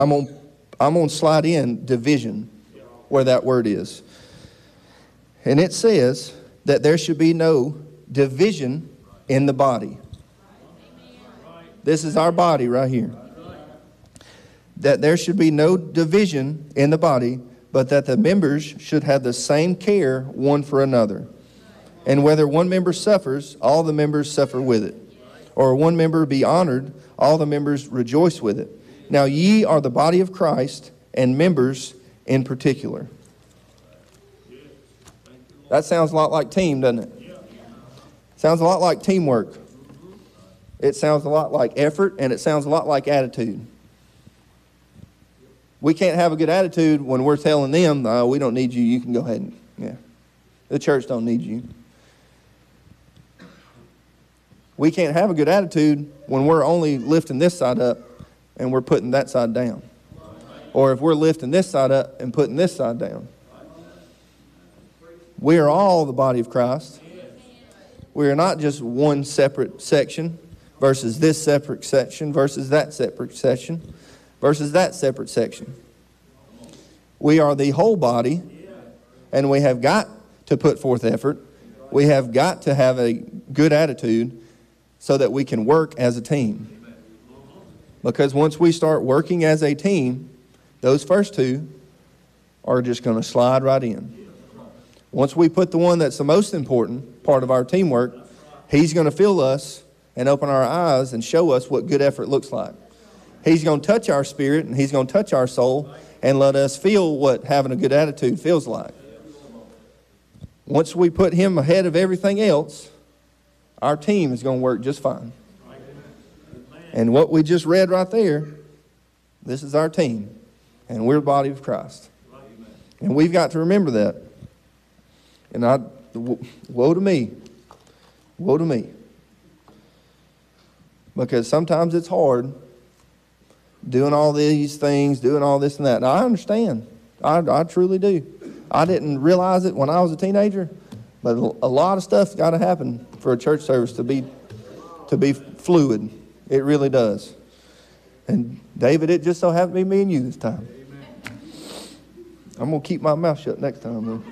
I'm gonna slide in division where that word is. And it says that there should be no division in the body. This is our body right here. That there should be no division in the body, but that the members should have the same care one for another. And whether one member suffers, all the members suffer with it. Or one member be honored, all the members rejoice with it. Now ye are the body of Christ, and members in particular. That sounds a lot like team, doesn't it? Sounds a lot like teamwork. It sounds a lot like effort, and it sounds a lot like attitude. We can't have a good attitude when we're telling them, oh, we don't need you, you can go ahead and, yeah. The church don't need you. We can't have a good attitude when we're only lifting this side up and we're putting that side down. Or if we're lifting this side up and putting this side down. We are all the body of Christ. We are not just one separate section versus this separate section versus that separate section versus that separate section. We are the whole body, and we have got to put forth effort. We have got to have a good attitude so that we can work as a team. Because once we start working as a team, those first two are just going to slide right in. Once we put the one that's the most important part of our teamwork, he's going to fill us and open our eyes and show us what good effort looks like. He's going to touch our spirit and he's going to touch our soul and let us feel what having a good attitude feels like. Once we put him ahead of everything else, our team is going to work just fine. And what we just read right there, this is our team. And we're the body of Christ. And we've got to remember that. And woe to me. Woe to me. Because sometimes it's hard doing all these things, doing all this and that. And I understand. I truly do. I didn't realize it when I was a teenager, but a lot of stuff's got to happen for a church service to be fluid. It really does. And David, it just so happened to be me and you this time. I'm going to keep my mouth shut next time, though.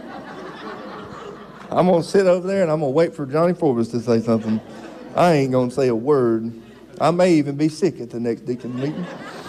I'm going to sit over there and I'm going to wait for Johnny Forbes to say something. I ain't going to say a word. I may even be sick at the next deacon meeting.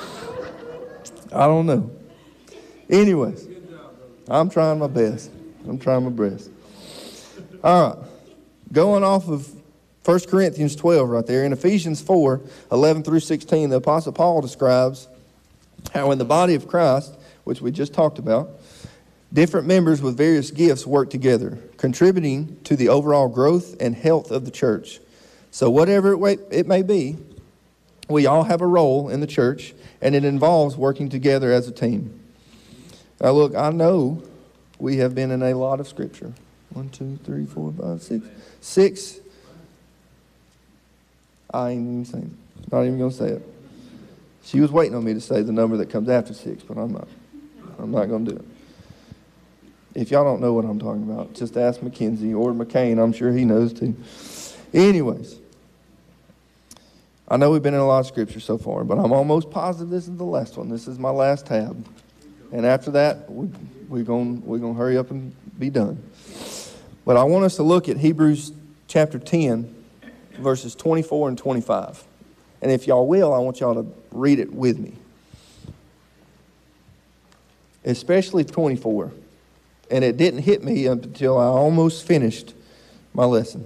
I don't know. Anyways, I'm trying my best. All right. Going off of 1 Corinthians 12 right there. In Ephesians 4, 11 through 16, the Apostle Paul describes how in the body of Christ, which we just talked about, different members with various gifts work together, contributing to the overall growth and health of the church. So whatever it may be, we all have a role in the church, and it involves working together as a team. Now look, I know we have been in a lot of Scripture. 1, 2, 3, 4, 5, 6. 6. I ain't even saying it. Not even going to say it. She was waiting on me to say the number that comes after 6, but I'm not. I'm not going to do it. If y'all don't know what I'm talking about, just ask Mackenzie or McCain. I'm sure he knows too. Anyways, I know we've been in a lot of Scripture so far, but I'm almost positive this is the last one. This is my last tab. And after that, we're going to hurry up and be done. But I want us to look at Hebrews chapter 10, verses 24 and 25. And if y'all will, I want y'all to read it with me. Especially 24. And it didn't hit me until I almost finished my lesson.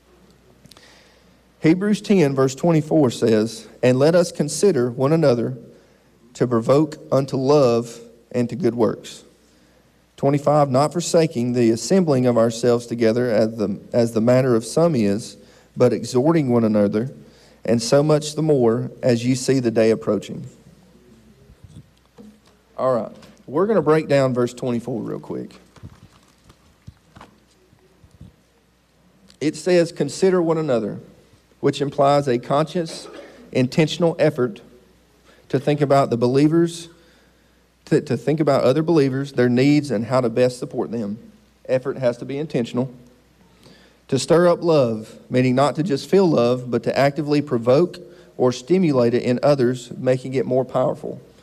Hebrews 10, verse 24 says, "And let us consider one another to provoke unto love and to good works." 25, "Not forsaking the assembling of ourselves together as the manner of some is, but exhorting one another, and so much the more as you see the day approaching." All right, we're going to break down verse 24 real quick. It says, "Consider one another," which implies a conscious, intentional effort to think about the believers, to think about other believers, their needs, and how to best support them. Effort has to be intentional. To stir up love, meaning not to just feel love, but to actively provoke or stimulate it in others, making it more powerful.